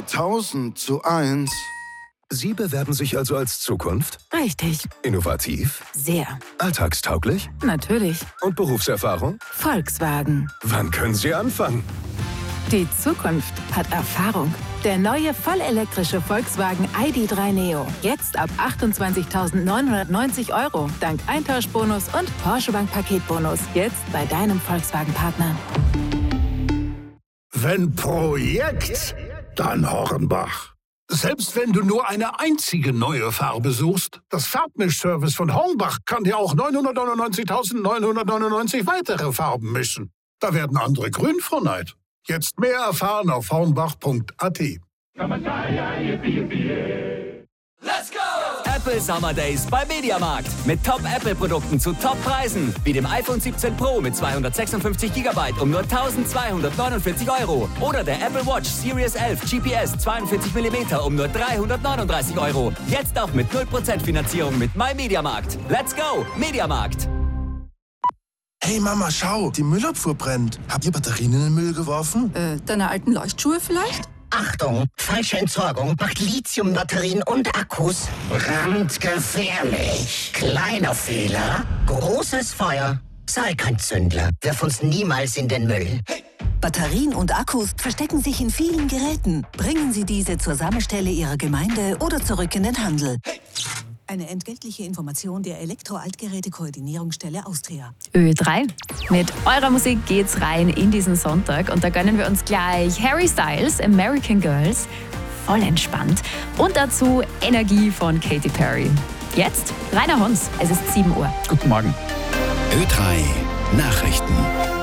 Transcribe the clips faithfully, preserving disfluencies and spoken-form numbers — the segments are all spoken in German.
tausend zu eins. Sie bewerben sich also als Zukunft? Richtig. Innovativ? Sehr. Alltagstauglich? Natürlich. Und Berufserfahrung? Volkswagen. Wann können Sie anfangen? Die Zukunft hat Erfahrung. Der neue vollelektrische Volkswagen I D drei Neo. Jetzt ab achtundzwanzigtausendneunhundertneunzig Euro. Dank Eintauschbonus und Porsche Bank Paketbonus. Jetzt bei deinem Volkswagen-Partner. Wenn Projekt, dann Hornbach. Selbst wenn du nur eine einzige neue Farbe suchst, das Farbmischservice von Hornbach kann dir auch neunhundertneunundneunzigtausendneunhundertneunundneunzig weitere Farben mischen. Da werden andere grün vor Neid. Jetzt mehr erfahren auf hornbach punkt a t. Let's go! Apple Summer Days bei Mediamarkt. Mit Top-Apple-Produkten zu Top-Preisen. Wie dem iPhone siebzehn Pro mit zweihundertsechsundfünfzig Gigabyte um nur eintausendzweihundertneunundvierzig Euro. Oder der Apple Watch Series elf G P S zweiundvierzig Millimeter um nur dreihundertneununddreißig Euro. Jetzt auch mit null Prozent Finanzierung mit MyMediamarkt. Let's go! Mediamarkt. Hey Mama, schau, die Müllabfuhr brennt. Habt ihr Batterien in den Müll geworfen? Äh, deine alten Leuchtschuhe vielleicht? Achtung, falsche Entsorgung macht Lithiumbatterien und Akkus brandgefährlich. Kleiner Fehler, großes Feuer. Sei kein Zündler, wirf uns niemals in den Müll. Hey. Batterien und Akkus verstecken sich in vielen Geräten. Bringen Sie diese zur Sammelstelle Ihrer Gemeinde oder zurück in den Handel. Hey. Eine entgeltliche Information der Elektro-Altgeräte-Koordinierungsstelle Austria. Ö drei. Mit eurer Musik geht's rein in diesen Sonntag und da gönnen wir uns gleich Harry Styles, American Girls, voll entspannt und dazu Energie von Katy Perry. Jetzt Rainer Hons, es ist sieben Uhr. Guten Morgen. Ö drei Nachrichten.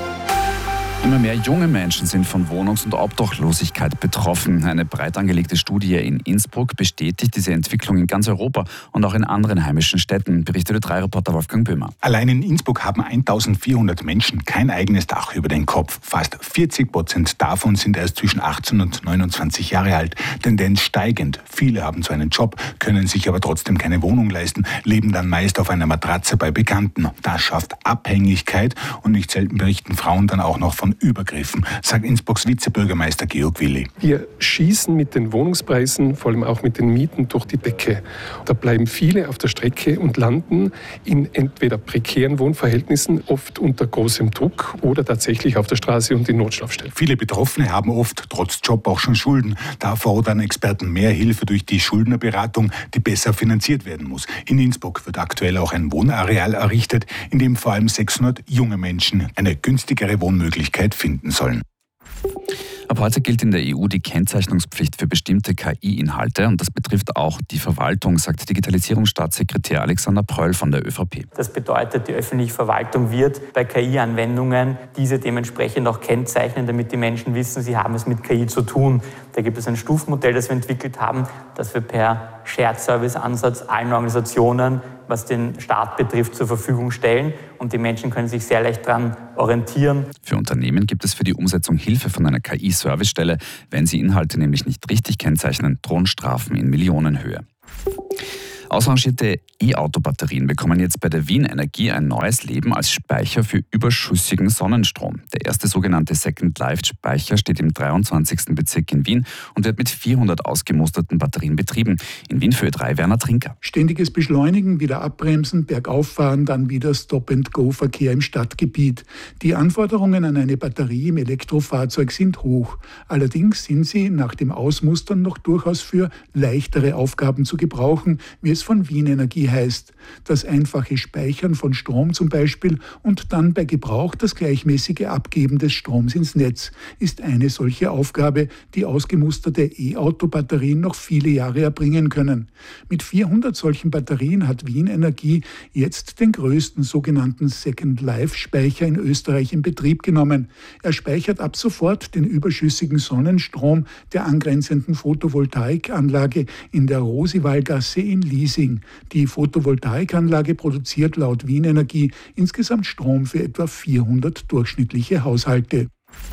Immer mehr junge Menschen sind von Wohnungs- und Obdachlosigkeit betroffen. Eine breit angelegte Studie in Innsbruck bestätigt diese Entwicklung in ganz Europa und auch in anderen heimischen Städten, berichtet Ö drei Reporter Wolfgang Böhmer. Allein in Innsbruck haben eintausendvierhundert Menschen kein eigenes Dach über den Kopf. Fast vierzig Prozent davon sind erst zwischen achtzehn und neunundzwanzig Jahre alt. Tendenz steigend. Viele haben zwar einen Job, können sich aber trotzdem keine Wohnung leisten, leben dann meist auf einer Matratze bei Bekannten. Das schafft Abhängigkeit und nicht selten berichten Frauen dann auch noch von Übergriffen, sagt Innsbrucks Vizebürgermeister Georg Willi. Wir schießen mit den Wohnungspreisen, vor allem auch mit den Mieten, durch die Decke. Da bleiben viele auf der Strecke und landen in entweder prekären Wohnverhältnissen, oft unter großem Druck oder tatsächlich auf der Straße und in Notschlafstellen. Viele Betroffene haben oft trotz Job auch schon Schulden. Da fordern Experten mehr Hilfe durch die Schuldnerberatung, die besser finanziert werden muss. In Innsbruck wird aktuell auch ein Wohnareal errichtet, in dem vor allem sechshundert junge Menschen eine günstigere Wohnmöglichkeit finden sollen. Ab heute gilt in der E U die Kennzeichnungspflicht für bestimmte K I-Inhalte und das betrifft auch die Verwaltung, sagt Digitalisierungsstaatssekretär Alexander Pröll von der ÖVP. Das bedeutet, die öffentliche Verwaltung wird bei K I-Anwendungen diese dementsprechend auch kennzeichnen, damit die Menschen wissen, sie haben es mit K I zu tun. Da gibt es ein Stufenmodell, das wir entwickelt haben, das wir per Shared-Service-Ansatz allen Organisationen, was den Staat betrifft, zur Verfügung stellen. Und die Menschen können sich sehr leicht daran orientieren. Für Unternehmen gibt es für die Umsetzung Hilfe von einer K I-Servicestelle. Wenn sie Inhalte nämlich nicht richtig kennzeichnen, drohen Strafen in Millionenhöhe. Ausrangierte E-Auto-Batterien bekommen jetzt bei der Wien Energie ein neues Leben als Speicher für überschüssigen Sonnenstrom. Der erste sogenannte Second-Life-Speicher steht im dreiundzwanzigsten Bezirk in Wien und wird mit vierhundert ausgemusterten Batterien betrieben. In Wien für Ö drei Werner Trinker. Ständiges Beschleunigen, wieder abbremsen, bergauffahren, dann wieder Stop-and-Go-Verkehr im Stadtgebiet. Die Anforderungen an eine Batterie im Elektrofahrzeug sind hoch. Allerdings sind sie nach dem Ausmustern noch durchaus für leichtere Aufgaben zu gebrauchen, wie es von Wien Energie heißt. Das einfache Speichern von Strom zum Beispiel und dann bei Gebrauch das gleichmäßige Abgeben des Stroms ins Netz ist eine solche Aufgabe, die ausgemusterte E-Auto-Batterien noch viele Jahre erbringen können. Mit vierhundert solchen Batterien hat Wien Energie jetzt den größten sogenannten Second-Life-Speicher in Österreich in Betrieb genommen. Er speichert ab sofort den überschüssigen Sonnenstrom der angrenzenden Photovoltaikanlage in der Rosiwallgasse in Liesing. Die Photovoltaikanlage produziert laut Wien Energie insgesamt Strom für etwa vierhundert durchschnittliche Haushalte.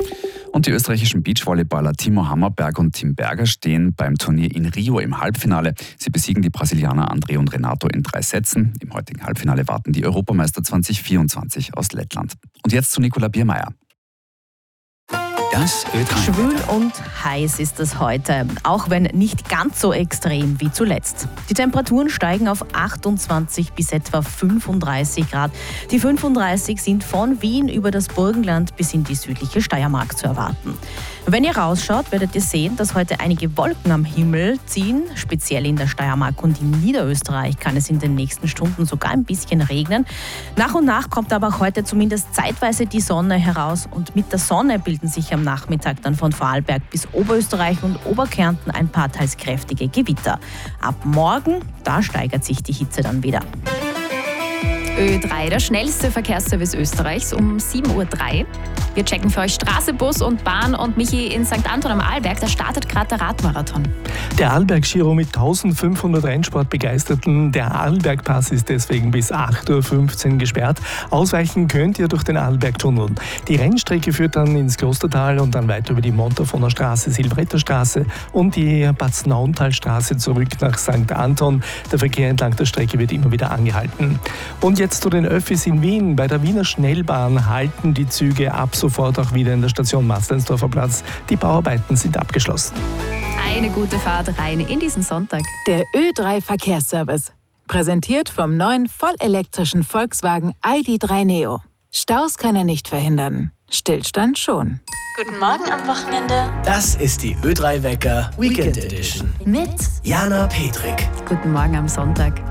Und die österreichischen Beachvolleyballer Timo Hammerberg und Tim Berger stehen beim Turnier in Rio im Halbfinale. Sie besiegen die Brasilianer André und Renato in drei Sätzen. Im heutigen Halbfinale warten die Europameister zwanzig vierundzwanzig aus Lettland. Und jetzt zu Nicola Biermeier. Das Ö drei. Schwül und heiß ist es heute, auch wenn nicht ganz so extrem wie zuletzt. Die Temperaturen steigen auf achtundzwanzig bis etwa fünfunddreißig Grad. Die fünfunddreißig sind von Wien über das Burgenland bis in die südliche Steiermark zu erwarten. Wenn ihr rausschaut, werdet ihr sehen, dass heute einige Wolken am Himmel ziehen. Speziell in der Steiermark und in Niederösterreich kann es in den nächsten Stunden sogar ein bisschen regnen. Nach und nach kommt aber auch heute zumindest zeitweise die Sonne heraus. Und mit der Sonne bilden sich am Nachmittag dann von Vorarlberg bis Oberösterreich und Oberkärnten ein paar teils kräftige Gewitter. Ab morgen, da steigert sich die Hitze dann wieder. Ö drei, der schnellste Verkehrsservice Österreichs um sieben Uhr drei. Wir checken für euch Straße, Bus und Bahn. Und Michi, in Sankt Anton am Arlberg, da startet gerade der Radmarathon. Der Arlberg-Giro mit eintausendfünfhundert Rennsportbegeisterten. Der Arlbergpass ist deswegen bis acht Uhr fünfzehn gesperrt. Ausweichen könnt ihr durch den Arlbergtunnel. Die Rennstrecke führt dann ins Klostertal und dann weiter über die Montafoner Straße, Silvretterstraße und die Batznauntalstraße zurück nach Sankt Anton. Der Verkehr entlang der Strecke wird immer wieder angehalten. Und jetzt zu den Öffis in Wien. Bei der Wiener Schnellbahn halten die Züge ab sofort auch wieder in der Station Matzleinsdorfer Platz. Die Bauarbeiten sind abgeschlossen. Eine gute Fahrt rein in diesen Sonntag. Der Ö drei Verkehrsservice. Präsentiert vom neuen vollelektrischen Volkswagen I D drei Neo. Staus kann er nicht verhindern. Stillstand schon. Guten Morgen am Wochenende. Das ist die Ö drei Wecker Weekend Edition. Mit Jana Petrik. Guten Morgen am Sonntag.